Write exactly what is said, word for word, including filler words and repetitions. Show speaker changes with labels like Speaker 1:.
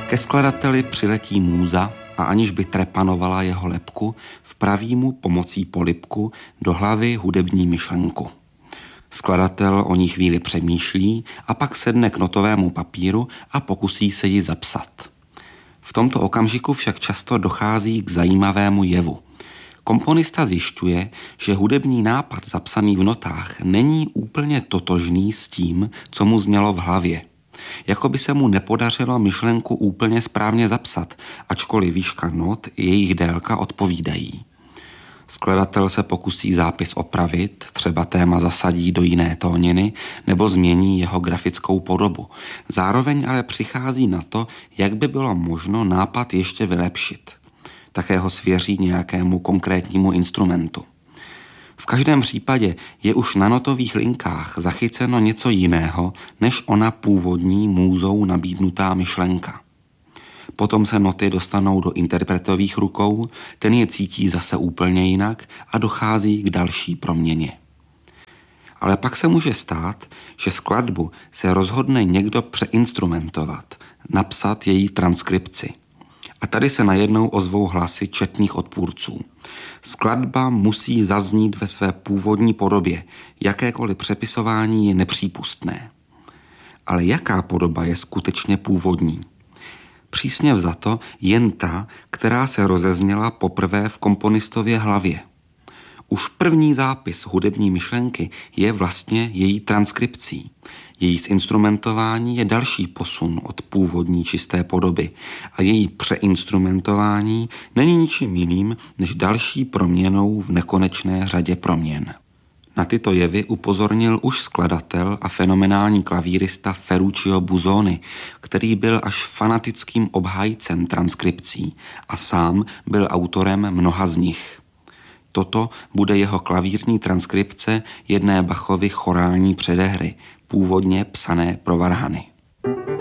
Speaker 1: Ke skladateli přiletí můza a aniž by trepanovala jeho lebku, vpraví mu pomocí polibku do hlavy hudební myšlenku. Skladatel o ní chvíli přemýšlí a pak sedne k notovému papíru a pokusí se ji zapsat. V tomto okamžiku však často dochází k zajímavému jevu. Komponista zjišťuje, že hudební nápad zapsaný v notách není úplně totožný s tím, co mu znělo v hlavě. Jako by se mu nepodařilo myšlenku úplně správně zapsat, ačkoliv výška not i jejich délka odpovídají. Skladatel se pokusí zápis opravit, třeba téma zasadí do jiné tóniny nebo změní jeho grafickou podobu. Zároveň ale přichází na to, jak by bylo možno nápad ještě vylepšit. Také ho svěří nějakému konkrétnímu instrumentu. V každém případě je už na notových linkách zachyceno něco jiného, než ona původní můzou nabídnutá myšlenka. Potom se noty dostanou do interpretových rukou, ten je cítí zase úplně jinak a dochází k další proměně. Ale pak se může stát, že skladbu se rozhodne někdo přeinstrumentovat, napsat její transkripci. A tady se najednou ozvou hlasy četných odpůrců. Skladba musí zaznít ve své původní podobě, jakékoliv přepisování je nepřípustné. Ale jaká podoba je skutečně původní? Přísně vzato jen ta, která se rozezněla poprvé v komponistově hlavě. Už první zápis hudební myšlenky je vlastně její transkripcí. Její zinstrumentování je další posun od původní čisté podoby a její přeinstrumentování není ničím jiným než další proměnou v nekonečné řadě proměn. Na tyto jevy upozornil už skladatel a fenomenální klavírista Ferruccio Busoni, který byl až fanatickým obhájcem transkripcí a sám byl autorem mnoha z nich. Toto bude jeho klavírní transkripce jedné Bachovy chorální předehry, původně psané pro varhany.